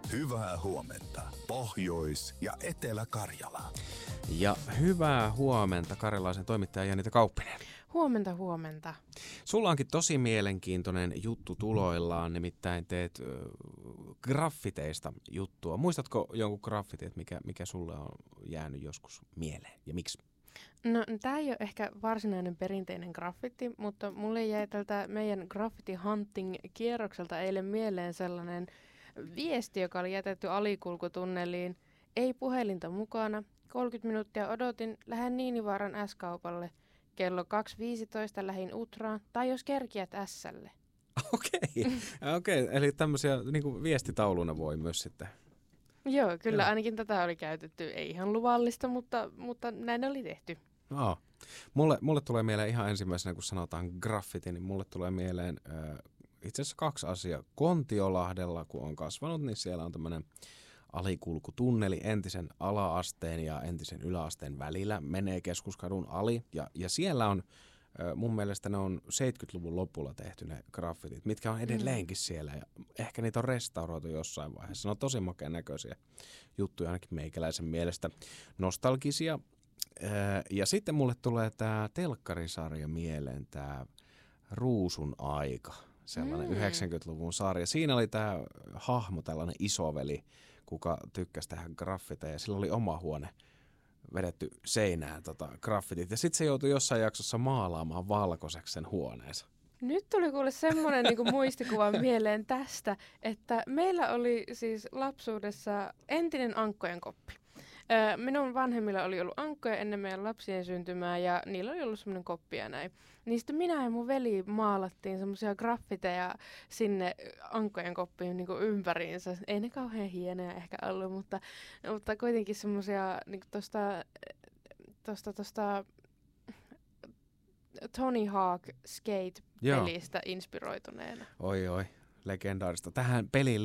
Hyvää huomenta, Pohjois- ja Etelä-Karjala. Ja hyvää huomenta karjalaisen toimittaja Janita Kauppinen. Huomenta, huomenta. Sulla onkin tosi mielenkiintoinen juttu tuloillaan, nimittäin teet graffiteista juttua. Muistatko jonkun graffitin, mikä sulle on jäänyt joskus mieleen ja miksi? No, tämä ei ole ehkä varsinainen perinteinen graffiti, mutta mulle jäi tältä meidän graffiti hunting-kierrokselta eilen mieleen sellainen viesti, joka oli jätetty alikulkutunneliin. Ei puhelinta mukana. 30 minuuttia odotin, lähden Niinivaaran S-kaupalle. Kello 2.15 lähin Utraan, tai jos kerkiät Ässälle. Okei. Eli tämmöisiä niin viestitauluna voi myös sitten. Joo, kyllä ainakin tätä oli käytetty. Ei ihan luvallista, mutta näin oli tehty. No. Mulle tulee mieleen ihan ensimmäisenä, kun sanotaan graffiti, niin mulle tulee mieleen itse asiassa 2 asiaa. Kontiolahdella, kun on kasvanut, niin siellä on tämmöinen alikulkutunneli entisen ala-asteen ja entisen yläasteen välillä, menee Keskuskadun ali, ja siellä on, mun mielestä ne on 70-luvun lopulla tehty ne graffitit, mitkä on edelleenkin siellä, ja ehkä niitä on restauroitu jossain vaiheessa. Ne on tosi makeen näköisiä juttuja, ainakin meikäläisen mielestä nostalgisia. Ja sitten mulle tulee tää telkkarisarja mieleen, tää Ruusun aika, sellainen 90-luvun sarja. Siinä oli tää hahmo, tällainen isoveli, kuka tykkäsi tähän graffiteja, ja sillä oli oma huone vedetty seinään graffitit. Ja sitten se joutui jossain jaksossa maalaamaan valkoiseksi sen huoneensa. Nyt tuli kuule semmoinen niinku muistikuva mieleen tästä, että meillä oli siis lapsuudessa entinen ankkojen koppi. Minun vanhemmilla oli ollut ankkoja ennen meidän lapsien syntymää ja niillä oli ollut semmoinen koppi ja näin. Niin sitten minä ja mun veli maalattiin semmoisia graffiteja sinne ankkojen koppiin niin kuin ympäriinsä. Ei ne kauhean hienoja ehkä ollut, mutta kuitenkin semmoisia niin tosta Tony Hawk Skate-pelistä inspiroituneena. Oi, legendaarista. Tähän peliin